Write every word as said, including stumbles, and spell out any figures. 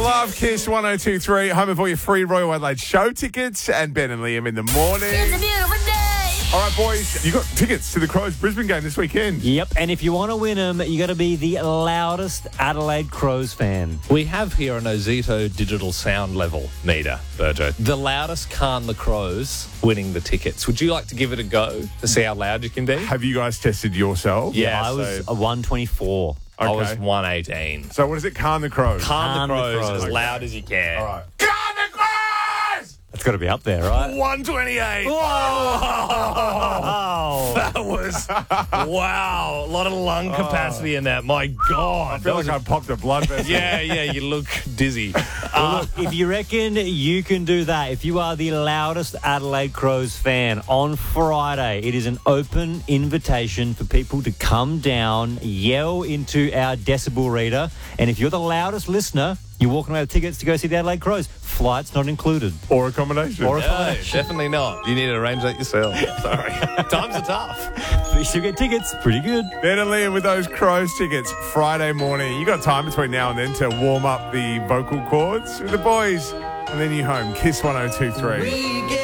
Love, Kiss one oh two point three, home of all your free Royal Adelaide show tickets, and Ben and Liam in the morning. It's a beautiful day. All right, boys, you got tickets to the Crows Brisbane game this weekend. Yep, and if you want to win them, you got to be the loudest Adelaide Crows fan. We have here an Ozito digital sound level meter, Virgo. The loudest Khan the Crows winning the tickets. Would you like to give it a go to see how loud you can be? Have you guys tested yourself? Yeah, I so- was a one twenty-four. I was Okay. one eighteen. So what is it, Khan the Crows? Khan Khan the the Crows Crows. as loud as you can. All right. Khan the Crows! That's got to be up there, right? one twenty-eight. Oh, That was, wow, a lot of lung capacity in that. My God. I feel like I popped a blood vessel. Yeah, yeah, you look dizzy. well, look, if you reckon you can do that, if you are the loudest Adelaide Crows fan, on Friday, it is an open invitation for people to come down, yell into our decibel reader, and if you're the loudest listener, you're walking away with tickets to go see the Adelaide Crows. Flights not included. Or accommodation. Or a No, definitely not. You need to arrange that yourself. Sorry. Times are tough. But you still get tickets. Pretty good. Ben and Liam with those Crows tickets Friday morning. You got time between now and then to warm up the vocal cords with the boys, and then you home. Kiss one oh two point three.